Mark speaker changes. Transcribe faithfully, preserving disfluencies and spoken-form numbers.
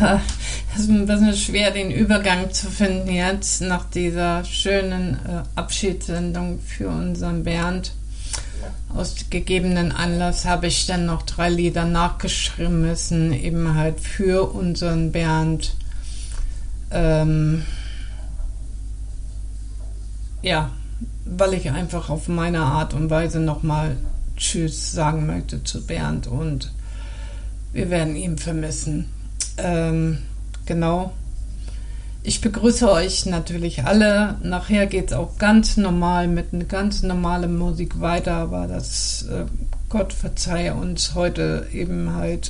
Speaker 1: es ist ein bisschen schwer, den Übergang zu finden jetzt nach dieser schönen äh, Abschiedssendung für unseren Bernd. Aus gegebenen Anlass habe ich dann noch drei Lieder nachgeschrieben müssen, eben halt für unseren Bernd. Ähm, ja, weil ich einfach auf meine Art und Weise nochmal Tschüss sagen möchte zu Bernd und wir werden ihn vermissen. Ähm, genau. Ich begrüße euch natürlich alle. Nachher geht es auch ganz normal mit einer ganz normalen Musik weiter, aber das, äh, Gott verzeihe uns heute eben halt